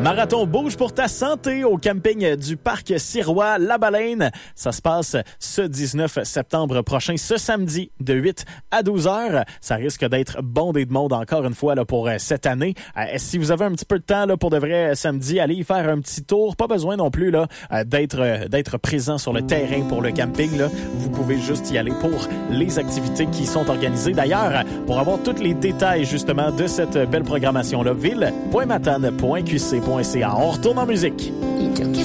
Marathon Bouge pour ta santé au camping du Parc Sirois La Baleine. Ça se passe ce 19 septembre prochain, ce samedi de 8 à 12 heures. Ça risque d'être bondé de monde encore une fois là, pour cette année. Si vous avez un petit peu de temps là, pour de vrai samedi, allez y faire un petit tour. Pas besoin non plus là, d'être présent sur le terrain pour le camping. Là. Vous pouvez juste y aller pour les activités qui sont organisées. D'ailleurs, pour avoir tous les détails justement de cette belle programmation-là, ville.matane.qc.ca. On retourne en musique.